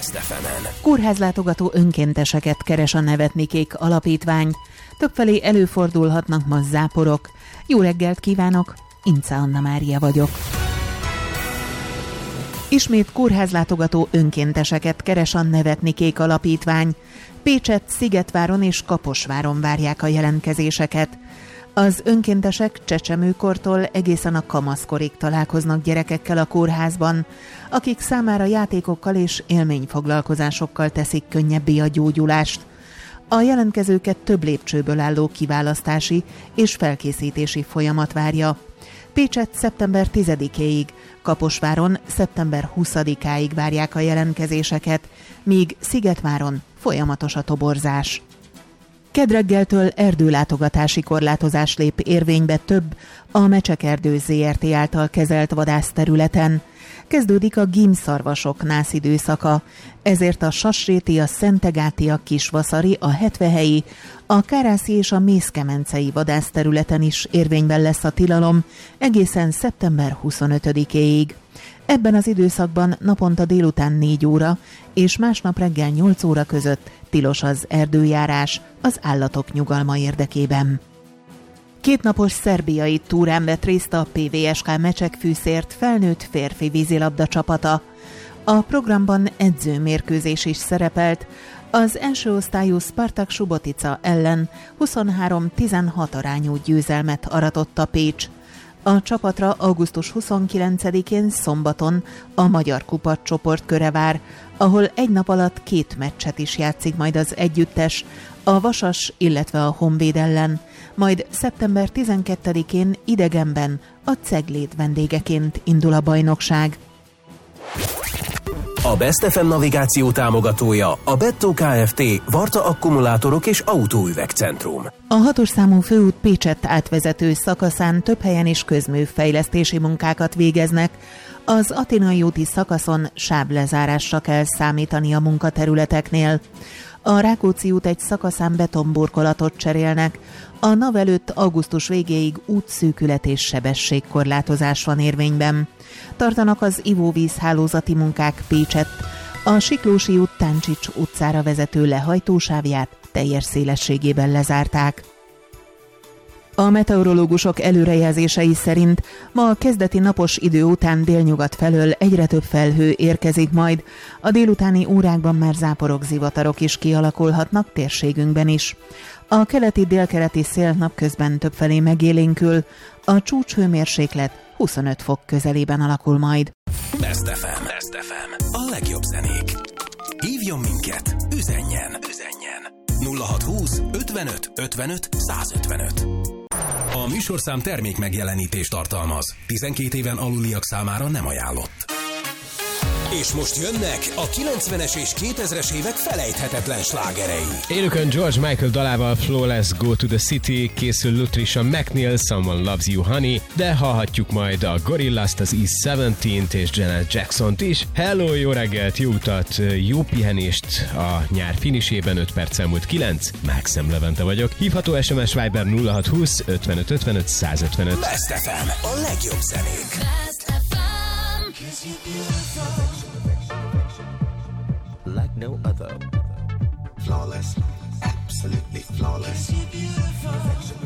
Best FM-en. Kórházlátogató önkénteseket keres a Nevetnikék alapítvány. Többfelé előfordulhatnak ma záporok. Jó reggelt kívánok, Ince Anna Mária vagyok. Ismét kórházlátogató önkénteseket keres a Nevetnikék alapítvány. Pécsett, Szigetváron és Kaposváron várják a jelentkezéseket. Az önkéntesek csecsemőkortól egészen a kamaszkorig találkoznak gyerekekkel a kórházban, akik számára játékokkal és élményfoglalkozásokkal teszik könnyebbé a gyógyulást. A jelentkezőket több lépcsőből álló kiválasztási és felkészítési folyamat várja. Pécsett szeptember 10-éig, Kaposváron szeptember 20-áig várják a jelentkezéseket, míg Szigetváron folyamatos a toborzás. Kedreggeltől erdőlátogatási korlátozás lép érvénybe több a Mecsekerdő ZRT által kezelt vadászterületen. Kezdődik a gímszarvasok nászidőszaka, ezért a Sasréti, a Szentegáti, a Kisvaszari, a Hetvehelyi, a Kárászi és a Mészkemencei vadászterületen is érvényben lesz a tilalom egészen szeptember 25-éig. Ebben az időszakban naponta délután 4 óra és másnap reggel 8 óra között tilos az erdőjárás az állatok nyugalma érdekében. Kétnapos szerbiai túrán vett részt a PVSK Mecsekfűszért felnőtt férfi vízilabda csapata. A programban edzőmérkőzés is szerepelt. Az első osztályú Spartak Subotica ellen 23-16 arányú győzelmet aratott a Pécs. A csapatra augusztus 29-én szombaton a Magyar Kupa csoportköre vár, ahol egy nap alatt 2 meccset is játszik majd az együttes, a Vasas, illetve a Honvéd ellen, majd szeptember 12-én idegenben a Cegléd vendégeként indul a bajnokság. A Best FM navigáció támogatója a Bettó Kft. Varta akkumulátorok és autóüvegcentrum. A 6-os számú főút Pécsett átvezető szakaszán több helyen is közműfejlesztési munkákat végeznek. Az Athénai úti szakaszon sávlezárásra kell számítani a munkaterületeknél. A Rákóczi út egy szakaszán betonburkolatot cserélnek. A NAV előtt augusztus végéig útszűkület és sebességkorlátozás van érvényben. Tartanak az ivóvízhálózati munkák Pécsett. A Siklósi út Táncsics utcára vezető lehajtósávját teljes szélességében lezárták. A meteorológusok előrejelzései szerint ma a kezdeti napos idő után délnyugat felől egyre több felhő érkezik majd. A délutáni órákban már záporok, zivatarok is kialakulhatnak térségünkben is. A keleti-délkeleti szél napközben többfelé megélénkül, a csúcshőmérséklet 25 fok közelében alakul majd. Best FM. Best FM. A legjobb zenék. Hívjon minket, üzenjen. 0620 55 55 155. A műsorszám termék megjelenítést tartalmaz. 12 éven aluliak számára nem ajánlott. És most jönnek a 90-es és 2000-es évek felejthetetlen slágerei. Élőkön George Michael dalával Flawless Go to the City, készül Lutricia McNeil Someone Loves You Honey, de hallhatjuk majd a Gorillaz-t, az E17-t és Janet Jackson-t is. Hello, jó reggelt, jó utat, jó pihenést a nyár finisében, 5 perc elmúlt 9, Mákszem Levente vagyok. Hívható SMS Viber 0620 55 55 155. Best FM, a legjobb zenék. Like no other. Flawless, absolutely flawless.